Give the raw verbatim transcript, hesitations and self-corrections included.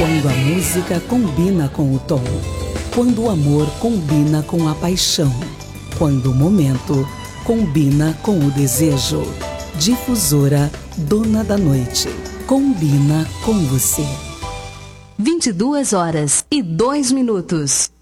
Quando a música combina com o tom. Quando o amor combina com a paixão. Quando o momento combina com o desejo. Difusora Dona da Noite. Combina com você. vinte e duas horas e dois minutos.